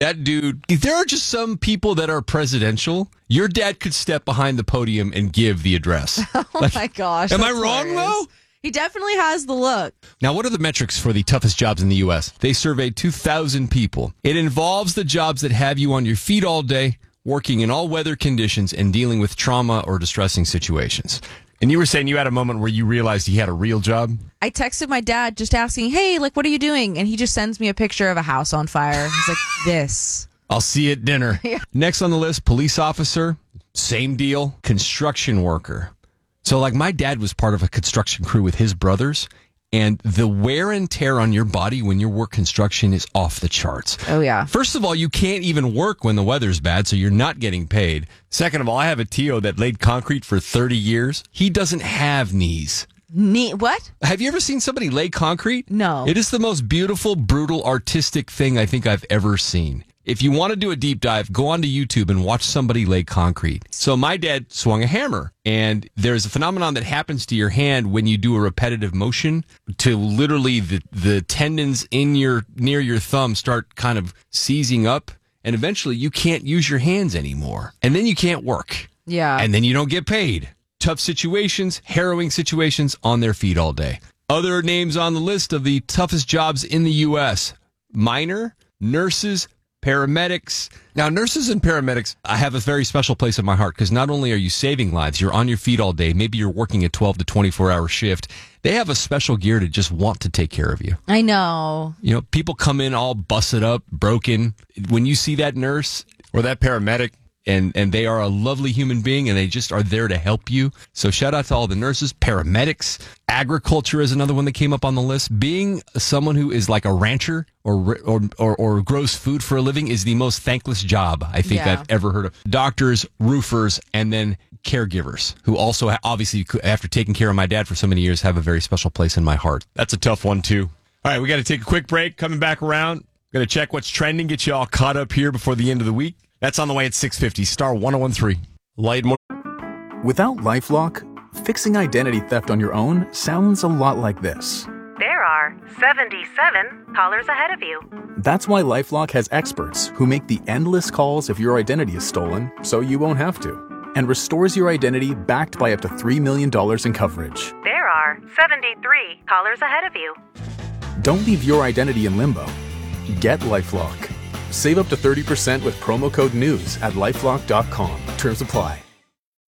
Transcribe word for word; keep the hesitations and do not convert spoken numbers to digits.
that dude, there are just some people that are presidential. Your dad could step behind the podium and give the address. Oh, like, my gosh. Am I wrong, hilarious. though? He definitely has the look. Now, what are the metrics for the toughest jobs in the U S? They surveyed two thousand people. It involves the jobs that have you on your feet all day, working in all weather conditions, and dealing with trauma or distressing situations. And you were saying you had a moment where you realized he had a real job? I texted my dad just asking, hey, like, what are you doing? And he just sends me a picture of a house on fire. He's like, this. I'll see you at dinner. Yeah. Next on the list, police officer, same deal, construction worker. So, like, my dad was part of a construction crew with his brothers, and the wear and tear on your body when you work construction is off the charts. Oh, yeah. First of all, you can't even work when the weather's bad, so you're not getting paid. Second of all, I have a Tio that laid concrete for thirty years. He doesn't have knees. Knee, what? Have you ever seen somebody lay concrete? No. It is the most beautiful, brutal, artistic thing I think I've ever seen. If you want to do a deep dive, go onto YouTube and watch somebody lay concrete. So my dad swung a hammer, and there's a phenomenon that happens to your hand when you do a repetitive motion to literally the, the tendons in your near your thumb start kind of seizing up, and eventually you can't use your hands anymore. And then you can't work. Yeah. And then you don't get paid. Tough situations, harrowing situations, on their feet all day. Other names on the list of the toughest jobs in the U S: miner, nurses, paramedics. Now, nurses and paramedics, I have a very special place in my heart because not only are you saving lives, you're on your feet all day. Maybe you're working a twelve to twenty-four hour shift. They have a special gear to just want to take care of you. I know. You know, people come in all busted up, broken. When you see that nurse or that paramedic, and, and they are a lovely human being, and they just are there to help you. So shout out to all the nurses, paramedics. Agriculture is another one that came up on the list. Being someone who is like a rancher or or or, or grows food for a living is the most thankless job I think Yeah. I've ever heard of. Doctors, roofers, and then caregivers who also ha- obviously, after taking care of my dad for so many years, have a very special place in my heart. That's a tough one too. All right, we got to take a quick break. Coming back around, going to check what's trending, get you all caught up here before the end of the week. That's on the way at six fifty. Star one oh one three. Light more. Without LifeLock, fixing identity theft on your own sounds a lot like this. There are seventy-seven callers ahead of you. That's why LifeLock has experts who make the endless calls if your identity is stolen, so you won't have to, and restores your identity backed by up to three million dollars in coverage. There are seventy-three callers ahead of you. Don't leave your identity in limbo. Get LifeLock. Save up to thirty percent with promo code NEWS at LifeLock dot com. Terms apply.